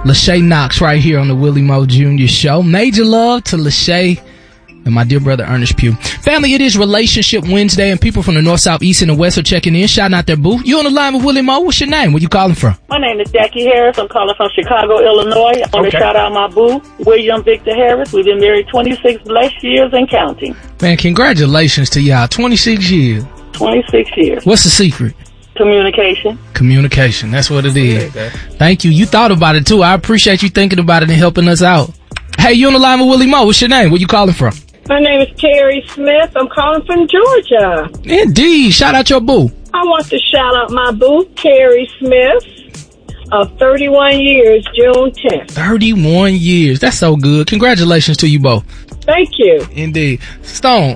Lachey Knox right here on the Willie Moe Jr. Show. Major love to Lachey and my dear brother Ernest Pugh. Family, it is Relationship Wednesday, and people from the north, south, east, and the west are checking in, shouting out their boo. You on the line with Willie Moe? What's your name? Where you calling from? My name is Jackie Harris. I'm calling from Chicago, Illinois. I want to shout out my boo, William Victor Harris. We've been married 26 blessed years and counting. Man, congratulations to y'all. 26 years. 26 years. What's the secret? Communication. Communication. That's what it is. Thank you. You thought about it, too. I appreciate you thinking about it and helping us out. Hey, you on the line with Willie Moe. What's your name? Where you calling from? My name is Terry Smith. I'm calling from Georgia. Indeed. Shout out your boo. I want to shout out my boo, Terry Smith, of 31 years, June 10th. 31 years. That's so good. Congratulations to you both. Thank you. Indeed. Stone,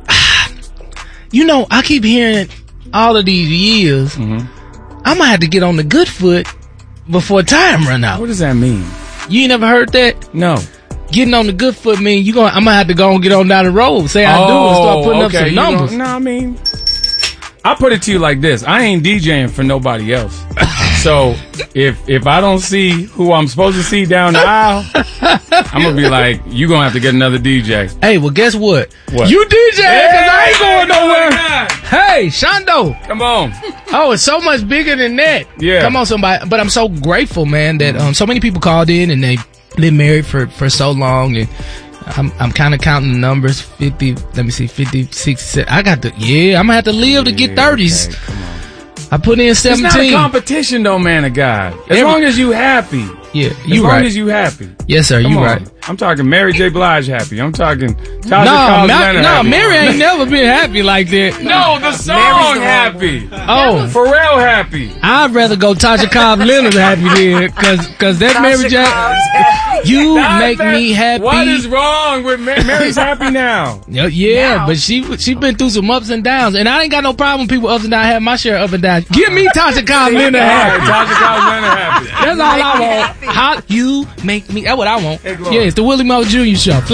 you know, I keep hearing all of these years. I might have to get on the good foot before time run out. What does that mean? You ain't never heard that? No. Getting on the good foot mean I'm gonna have to go and get on down the road. Say I do and start putting up some numbers. No, I mean, I put it to you like this: I ain't DJing for nobody else. So if I don't see who I'm supposed to see down the aisle, I'm gonna be like, you gonna have to get another DJ. Hey, well, guess what? What? You DJ, because I ain't going nowhere. God. Hey, Shondo. Come on. Oh, it's so much bigger than that. Yeah. Come on, somebody. But I'm so grateful, man, that so many people called in and they been married for so long, and I'm kind of counting the numbers. 50. Let me see. 56. I got I'm gonna have to live to get 30s. Okay, come on. I put in 17. It's not a competition, though, man of God. As long as you happy. Yeah, as long as you happy. Yes, sir. You right. I'm talking Mary J. Blige happy. I'm talking Tasha Cobbs happy. Mary ain't never been happy like that. No, the song happy. Oh, Pharrell happy. I'd rather go Tasha Cobbs Leonard happy then, cause that Mary J. You make me happy. What is wrong with Mary's happy now? Yeah, but she been through some ups and downs, and I ain't got no problem with people ups and downs. I have my share of up and downs. Give me Tasha Cobbs Leonard happy. Tasha Cobbs Leonard happy. That's all I want. How you make me. That's what I want. Yeah, it's the Willie Moe Jr. Show.